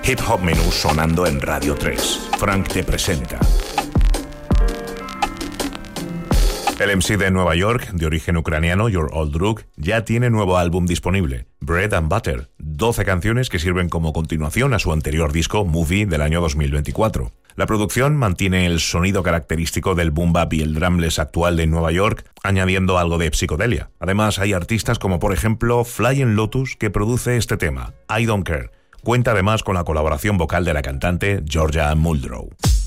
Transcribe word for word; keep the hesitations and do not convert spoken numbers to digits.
Hip Hop Menú sonando en Radio tres. Frank te presenta. El M C de Nueva York, de origen ucraniano, Your Old Drug, ya tiene nuevo álbum disponible, Bread and Butter, doce canciones que sirven como continuación a su anterior disco, Movie, del año dos mil veinticuatro. La producción mantiene el sonido característico del boom bap y el drumless actual de Nueva York, añadiendo algo de psicodelia. Además, hay artistas como por ejemplo Flying Lotus, que produce este tema, I Don't Care. Cuenta además con la colaboración vocal de la cantante Georgia Muldrow.